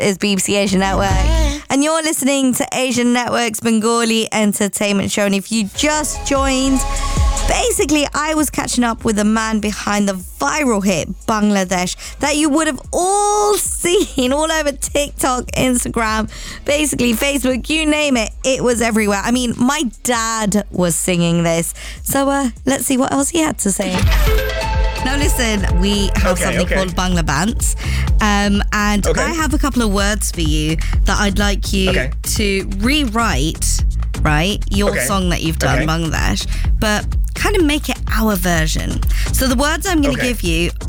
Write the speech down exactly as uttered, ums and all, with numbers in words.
is B B C Asia Network. And you're listening to Asian Network's Bengali Entertainment Show. And if you just joined, basically, I was catching up with the man behind the viral hit Bangladesh that you would have all seen all over TikTok, Instagram, basically Facebook, you name it. It was everywhere. I mean, my dad was singing this. So uh, let's see what else he had to say. Now listen, we have okay, something okay. called Bangla Bants, um, and okay. I have a couple of words for you that I'd like you okay. to rewrite, right, your okay. song that you've done, okay. Bangladesh, but kind of make it our version. So the words I'm going to okay. give you